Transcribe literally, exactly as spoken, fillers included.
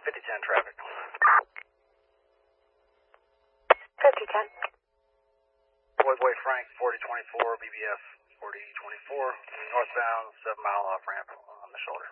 fifty ten traffic. fifty ten. Boydway Frank, forty twenty-four, B B F forty twenty-four, northbound, seven mile off ramp on the shoulder.